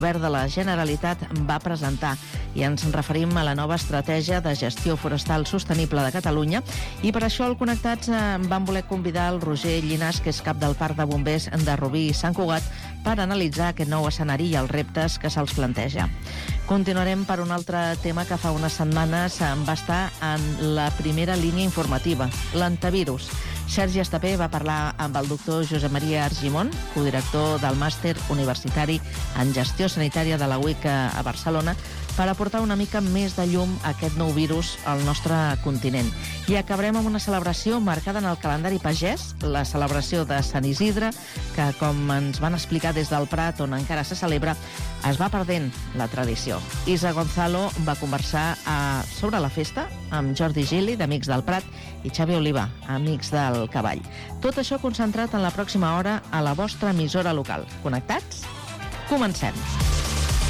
El Govern de la Generalitat va presentar, i ens referim a la nova estratègia de gestió forestal sostenible de Catalunya, i per això al Connectats van voler convidar el Roger Llinàs, que és cap del Parc de Bombers de Rubí i Sant Cugat, per analitzar aquest nou escenari i els reptes que se'ls planteja. Continuarem per un altre tema que fa unes setmanes va estar en la primera línia informativa, l'antivirus. Sergi Estapé va parlar amb el doctor Josep Maria Argimon, codirector del màster universitari en gestió sanitària de la UIC a Barcelona, per aportar una mica més de llum a aquest nou virus al nostre continent. I acabarem amb una celebració marcada en el calendari pagès, la celebració de Sant Isidre, que, com ens van explicar des del Prat, on encara se celebra, es va perdent la tradició. Isa Gonzalo va conversar sobre la festa amb Jordi Gili, d'Amics del Prat, i Xavi Oliva, Amics del Cavall. Tot això concentrat en la pròxima hora a la vostra emissora local. Connectats? Comencem!